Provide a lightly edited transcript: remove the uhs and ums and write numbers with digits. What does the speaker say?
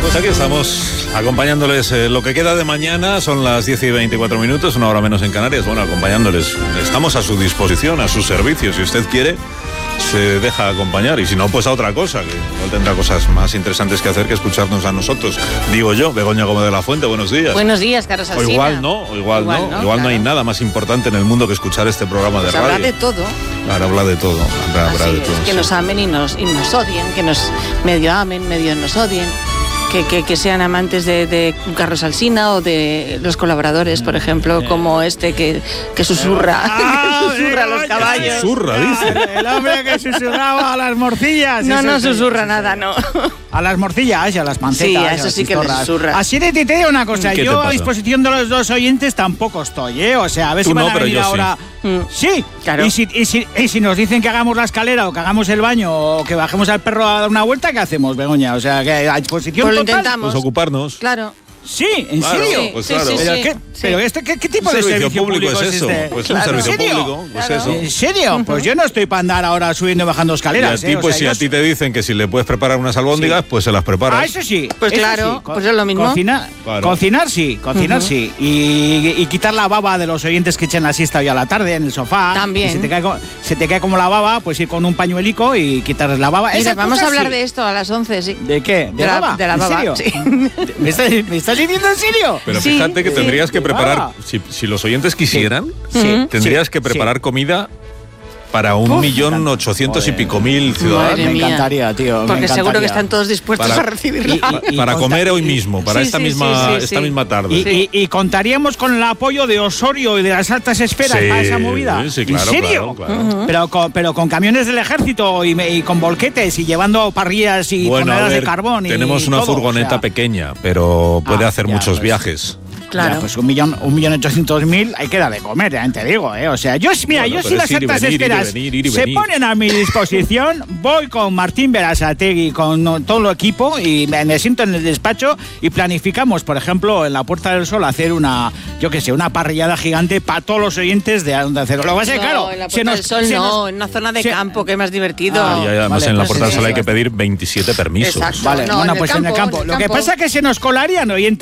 Pues aquí estamos, acompañándoles lo que queda de mañana, son las 10:24, una hora menos en Canarias. Bueno, acompañándoles, estamos a su disposición, a su servicio, si usted quiere, se deja acompañar, y si no, pues a otra cosa, que igual tendrá cosas más interesantes que hacer que escucharnos a nosotros. Digo yo, Begoña Gómez de la Fuente, buenos días. Buenos días, Carlos Alsina. O igual no, claro. No hay nada más importante en el mundo que escuchar este programa de radio. Habla de todo. Claro, habla de todo. Habla de todo, que nos amen y nos odien, que nos medio amen, medio nos odien. Que sean amantes de Carlos Alsina o de los colaboradores, por ejemplo, como este que susurra, susurra a los caballos. Susurra, dice. El hombre que susurraba a las morcillas. No susurra nada, no. A las morcillas y a las mancetas. Sí, a eso sí que le susurra. Así de ti te digo una cosa, yo a disposición de los dos oyentes tampoco estoy, ¿eh? O sea, a ver si van a venir ahora. Sí, claro. Y si nos dicen que hagamos la escalera o que hagamos el baño o que bajemos al perro a dar una vuelta, ¿qué hacemos, Begoña? O sea, que a disposición pues lo total. Intentamos. Pues ocuparnos. Claro. Sí, ¿en serio? Pues claro. ¿Pero qué tipo de servicio público es eso? este? Pues un servicio público, pues eso. ¿En serio? Pues yo no estoy para andar ahora subiendo y bajando escaleras. Y a ti, pues si a ti te dicen que si le puedes preparar unas albóndigas, pues se las preparas. Ah, eso sí. Pues claro, pues es lo mismo. Cocinar sí. Y quitar la baba de los oyentes que echan la siesta hoy a la tarde en el sofá. También. Y se te cae como la baba, pues ir con un pañuelico y quitarles la baba. Mira, vamos a hablar de esto a las 11, sí. ¿De qué? ¿De la baba? De la baba, ¿En serio? sí. ¿Me estás diciendo en serio? Pero fíjate que tendrías que preparar, si los oyentes quisieran, tendrías que preparar comida para 1.800.000 y pico ciudadanos. Me encantaría, tío. Porque seguro que están todos dispuestos a recibirla. Para comer hoy mismo, para esta misma tarde. Y contaríamos con el apoyo de Osorio y de las altas esferas para esa movida. Sí, claro, ¿en serio? Claro. Pero con camiones del ejército y con volquetes y llevando parrillas y toneladas de carbón. Tenemos una furgoneta pequeña, pero puede hacer muchos viajes. Claro. Ya, pues 1.800.000 hay que dar de comer, ya te digo, ¿eh? O sea, yo si las altas esferas se ponen a mi disposición, voy con Martín Berasategui, con todo el equipo y me siento en el despacho y planificamos, por ejemplo, en la Puerta del Sol hacer una parrillada gigante para todos los oyentes de Onda Cero. Lo va a ser claro. En la Puerta del Sol en una zona de campo, que es más divertido. Y además en la Puerta del Sol hay que pedir 27 permisos. Exacto. Vale, pues en el campo. Lo que pasa es que se nos colarían oyentes